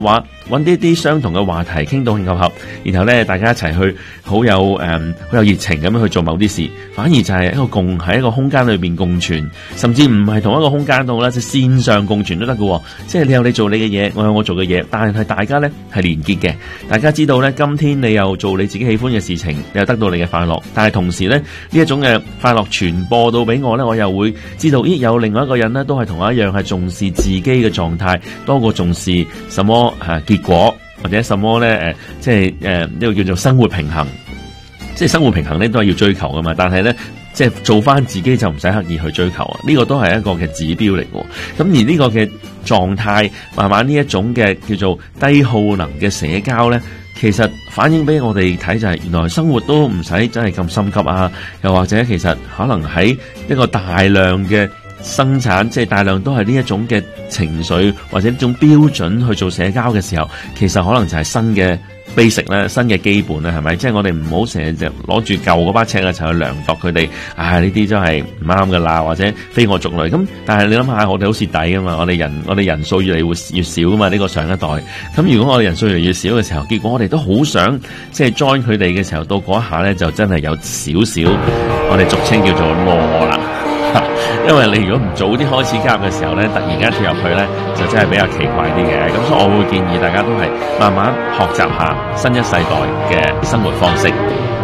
話揾啲相同嘅話題傾到咁合，然後咧大家一齊去好有熱情咁樣去做某啲事，反而就係喺一個空間裏邊共存，甚至唔係同一個空間度啦，即係線上共存都得嘅。即係你有你做你嘅嘢，我有我做嘅嘢，但係大家咧係連結嘅。大家知道咧，今天你又做你自己喜歡嘅事情，你又得到你嘅快樂，但係同時咧呢一種嘅快樂傳播到俾我咧，我又會知道，咦有另外一個人咧都係同我一樣係重視自己嘅狀態多過重視什麼結果或者什麼咧即係呢個叫做生活平衡。即係生活平衡咧都係要追求噶嘛，但係咧即係做翻自己就唔使刻意去追求啊！呢個都係一個嘅指標嚟嘅。咁而呢個嘅狀態，慢慢呢一種嘅叫做低耗能嘅社交咧，其實反映俾我哋睇就係原來生活都唔使真係咁心急啊！又或者其實可能喺一個大量嘅生產，即係大量都係呢一種嘅情緒或者呢種標準去做社交嘅時候，其實可能就係新嘅basic 咧，新嘅基本咧，係咪？即係我哋唔好成日就攞住舊嗰把尺一齊去量度佢哋，呢啲真係唔啱噶啦，或者非我族類。咁但係你諗下，我哋好蝕底噶嘛，我哋人數越嚟越少噶嘛，呢個上一代。咁如果我哋人數越嚟越少嘅時候，結果我哋都好想即係 join 佢哋嘅時候，到嗰一下咧就真係有少少我哋俗稱叫做餓啦。因為你如果唔早啲開始加入嘅時候咧，突然間跳入去咧，就真係比較奇怪啲嘅。咁所以我會建議大家都係慢慢學習下新一世代嘅生活方式。